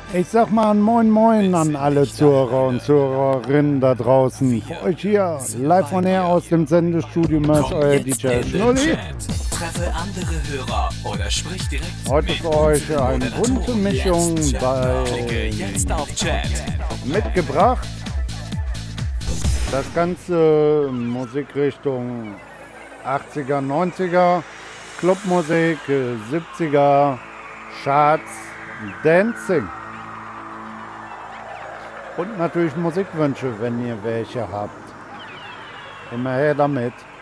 Ich sag mal ein Moin Moin an alle Zuhörer und Zuhörerinnen da draußen. Für euch hier live on air aus dem Sendestudio Mörs, euer DJ Schnulli. Treffe andere Hörer oder sprich direkt Heute für euch eine bunte Mischung Klicke jetzt auf Chat. mitgebracht. Das ganze Musikrichtung 80er, 90er, Clubmusik, 70er, Charts, Dancing. Und natürlich Musikwünsche, wenn ihr welche habt. Immer her damit.